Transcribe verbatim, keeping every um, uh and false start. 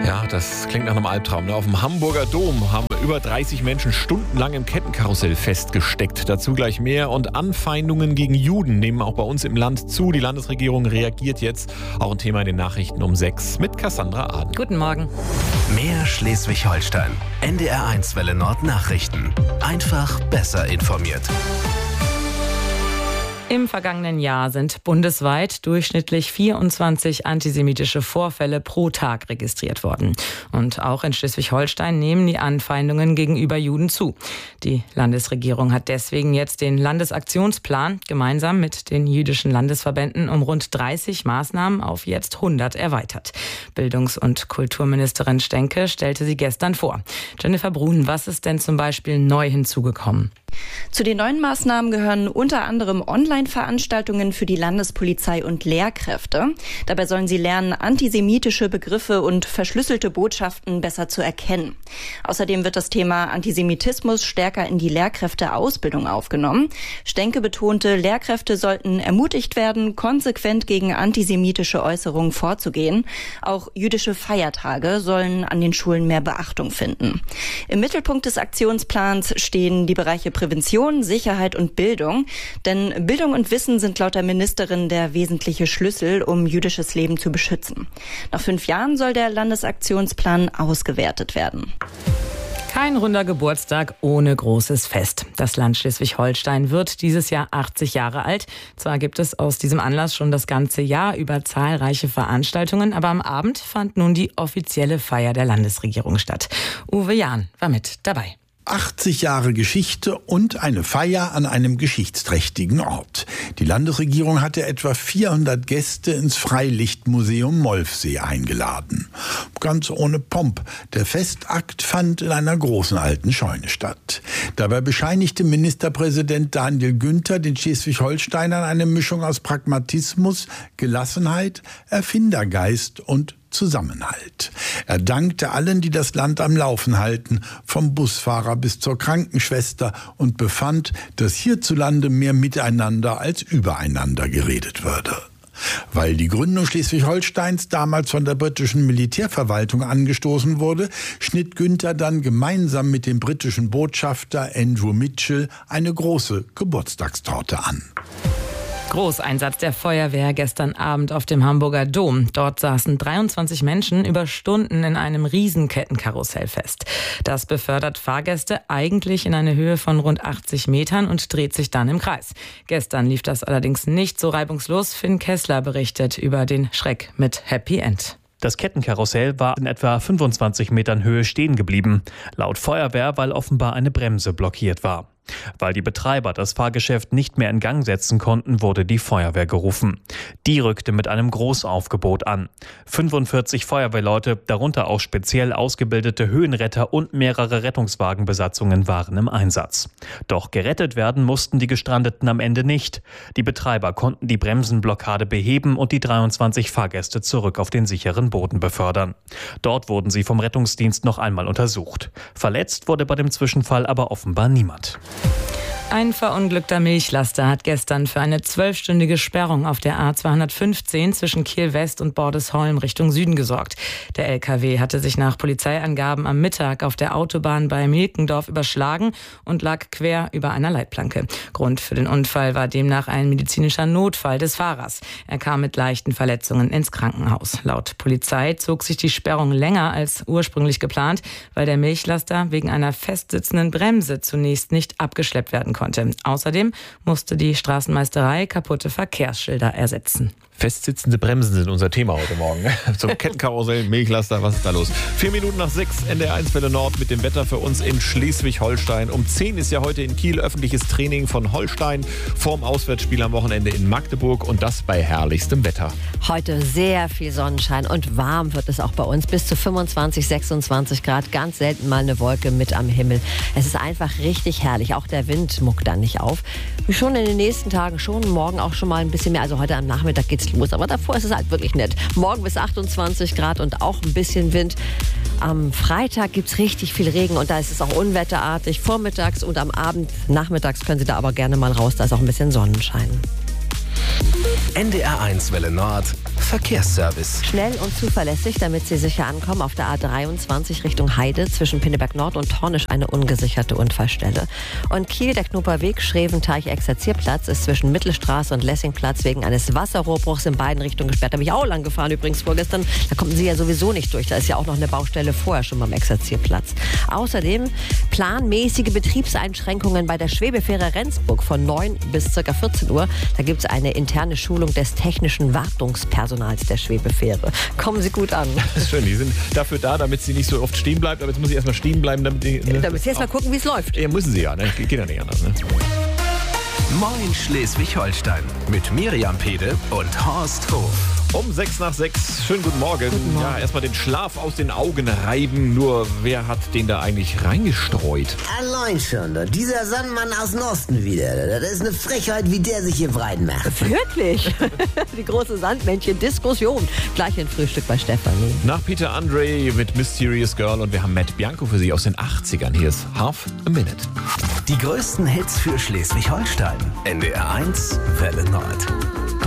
Ja, das klingt nach einem Albtraum. Auf dem Hamburger Dom haben über dreißig Menschen stundenlang im Kettenkarussell festgesteckt. Dazu gleich mehr. Und Anfeindungen gegen Juden nehmen auch bei uns im Land zu. Die Landesregierung reagiert jetzt. Auch ein Thema in den Nachrichten um sechs mit Cassandra Aden. Guten Morgen. Mehr Schleswig-Holstein. N D R eins Welle Nord Nachrichten. Einfach besser informiert. Im vergangenen Jahr sind bundesweit durchschnittlich vierundzwanzig antisemitische Vorfälle pro Tag registriert worden. Und auch in Schleswig-Holstein nehmen die Anfeindungen gegenüber Juden zu. Die Landesregierung hat deswegen jetzt den Landesaktionsplan gemeinsam mit den jüdischen Landesverbänden um rund dreißig Maßnahmen auf jetzt hundert erweitert. Bildungs- und Kulturministerin Stenke stellte sie gestern vor. Jennifer Brun, was ist denn zum Beispiel neu hinzugekommen? Zu den neuen Maßnahmen gehören unter anderem Online-Veranstaltungen für die Landespolizei und Lehrkräfte. Dabei sollen sie lernen, antisemitische Begriffe und verschlüsselte Botschaften besser zu erkennen. Außerdem wird das Thema Antisemitismus stärker in die Lehrkräfteausbildung aufgenommen. Stenke betonte, Lehrkräfte sollten ermutigt werden, konsequent gegen antisemitische Äußerungen vorzugehen. Auch jüdische Feiertage sollen an den Schulen mehr Beachtung finden. Im Mittelpunkt des Aktionsplans stehen die Bereiche Prävention, Sicherheit und Bildung. Denn Bildung und Wissen sind laut der Ministerin der wesentliche Schlüssel, um jüdisches Leben zu beschützen. Nach fünf Jahren soll der Landesaktionsplan ausgewertet werden. Kein runder Geburtstag ohne großes Fest. Das Land Schleswig-Holstein wird dieses Jahr achtzig Jahre alt. Zwar gibt es aus diesem Anlass schon das ganze Jahr über zahlreiche Veranstaltungen, aber am Abend fand nun die offizielle Feier der Landesregierung statt. Uwe Jahn war mit dabei. achtzig Jahre Geschichte und eine Feier an einem geschichtsträchtigen Ort. Die Landesregierung hatte etwa vierhundert Gäste ins Freilichtmuseum Molfsee eingeladen. Ganz ohne Pomp. Der Festakt fand in einer großen alten Scheune statt. Dabei bescheinigte Ministerpräsident Daniel Günther den Schleswig-Holsteinern eine Mischung aus Pragmatismus, Gelassenheit, Erfindergeist und Zusammenhalt. Er dankte allen, die das Land am Laufen halten, vom Busfahrer bis zur Krankenschwester, und befand, dass hierzulande mehr miteinander als übereinander geredet würde. Weil die Gründung Schleswig-Holsteins damals von der britischen Militärverwaltung angestoßen wurde, schnitt Günther dann gemeinsam mit dem britischen Botschafter Andrew Mitchell eine große Geburtstagstorte an. Großeinsatz der Feuerwehr gestern Abend auf dem Hamburger Dom. Dort saßen dreiundzwanzig Menschen über Stunden in einem Riesenkettenkarussell fest. Das befördert Fahrgäste eigentlich in eine Höhe von rund achtzig Metern und dreht sich dann im Kreis. Gestern lief das allerdings nicht so reibungslos. Finn Kessler berichtet über den Schreck mit Happy End. Das Kettenkarussell war in etwa fünfundzwanzig Metern Höhe stehen geblieben. Laut Feuerwehr, weil offenbar eine Bremse blockiert war. Weil die Betreiber das Fahrgeschäft nicht mehr in Gang setzen konnten, wurde die Feuerwehr gerufen. Die rückte mit einem Großaufgebot an. fünfundvierzig Feuerwehrleute, darunter auch speziell ausgebildete Höhenretter und mehrere Rettungswagenbesatzungen waren im Einsatz. Doch gerettet werden mussten die Gestrandeten am Ende nicht. Die Betreiber konnten die Bremsenblockade beheben und die dreiundzwanzig Fahrgäste zurück auf den sicheren Boden befördern. Dort wurden sie vom Rettungsdienst noch einmal untersucht. Verletzt wurde bei dem Zwischenfall aber offenbar niemand. Ein verunglückter Milchlaster hat gestern für eine zwölfstündige Sperrung auf der A zweihundertfünfzehn zwischen Kiel-West und Bordesholm Richtung Süden gesorgt. Der L K W hatte sich nach Polizeiangaben am Mittag auf der Autobahn bei Milkendorf überschlagen und lag quer über einer Leitplanke. Grund für den Unfall war demnach ein medizinischer Notfall des Fahrers. Er kam mit leichten Verletzungen ins Krankenhaus. Laut Polizei zog sich die Sperrung länger als ursprünglich geplant, weil der Milchlaster wegen einer festsitzenden Bremse zunächst nicht abgeschleppt werden konnte. Außerdem musste die Straßenmeisterei kaputte Verkehrsschilder ersetzen. Festsitzende Bremsen sind unser Thema heute Morgen. Zum Kettenkarussell, Milchlaster, was ist da los? Vier Minuten nach sechs, N D R eins Welle Nord mit dem Wetter für uns in Schleswig-Holstein. Um zehn ist ja heute in Kiel öffentliches Training von Holstein vorm Auswärtsspiel am Wochenende in Magdeburg, und das bei herrlichstem Wetter. Heute sehr viel Sonnenschein und warm wird es auch bei uns. Bis zu fünfundzwanzig, sechsundzwanzig Grad. Ganz selten mal eine Wolke mit am Himmel. Es ist einfach richtig herrlich. Auch der Wind muckt dann nicht auf. Schon in den nächsten Tagen schon. Morgen auch schon mal ein bisschen mehr. Also heute am Nachmittag geht's los. Aber davor ist es halt wirklich nett. Morgen bis achtundzwanzig Grad und auch ein bisschen Wind. Am Freitag gibt es richtig viel Regen und da ist es auch unwetterartig. Vormittags und am Abend, nachmittags können Sie da aber gerne mal raus. Da ist auch ein bisschen Sonnenschein. N D R eins Welle Nord. Verkehrsservice. Schnell und zuverlässig, damit Sie sicher ankommen. Auf der A dreiundzwanzig Richtung Heide zwischen Pinneberg Nord und Tornisch eine ungesicherte Unfallstelle. Und Kiel, der Knupperweg, Schreventeich-Exerzierplatz ist zwischen Mittelstraße und Lessingplatz wegen eines Wasserrohrbruchs in beiden Richtungen gesperrt. Da bin ich auch lang gefahren übrigens vorgestern. Da kommen Sie ja sowieso nicht durch. Da ist ja auch noch eine Baustelle vorher schon beim Exerzierplatz. Außerdem planmäßige Betriebseinschränkungen bei der Schwebefähre Rendsburg von neun bis ca. vierzehn Uhr. Da gibt es eine interne Schulung des technischen Wartungspersonals der Schwebefähre. Kommen Sie gut an. Das ist schön, die sind dafür da, damit sie nicht so oft stehen bleibt. Aber jetzt muss sie erstmal stehen bleiben, damit die... Ne, da müssen Sie erst mal gucken, wie es läuft. Ja, müssen sie ja, ne? Geht ja nicht anders, ne? Moin Schleswig-Holstein mit Miriam Pede und Horst Hof. Um sechs nach sechs. Schönen guten Morgen. Guten Morgen. Ja, erstmal den Schlaf aus den Augen reiben. Nur wer hat den da eigentlich reingestreut? Allein schon, da. Dieser Sandmann aus dem Osten wieder. Das ist eine Frechheit, wie der sich hier breit macht. Wirklich? Die große Sandmännchen-Diskussion. Gleich ein Frühstück bei Stefanie. Nach Peter Andre mit Mysterious Girl und wir haben Matt Bianco für Sie aus den achtzigern. Hier ist Half a Minute. Die größten Hits für Schleswig-Holstein. N D R eins Welle Nord.